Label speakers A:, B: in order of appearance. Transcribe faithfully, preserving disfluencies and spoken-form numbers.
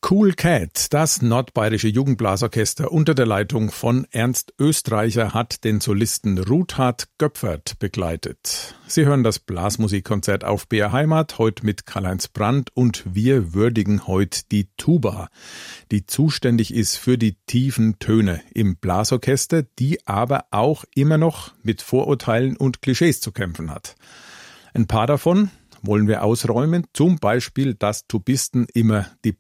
A: Cool Cat, das nordbayerische Jugendblasorchester unter der Leitung von Ernst Österreicher hat den Solisten Ruthard Göpfert begleitet. Sie hören das Blasmusikkonzert auf B R Heimat, heute mit Karl-Heinz Brandt, und wir würdigen heute die Tuba, die zuständig ist für die tiefen Töne im Blasorchester, die aber auch immer noch mit Vorurteilen und Klischees zu kämpfen hat. Ein paar davon wollen wir ausräumen, zum Beispiel, dass Tubisten immer die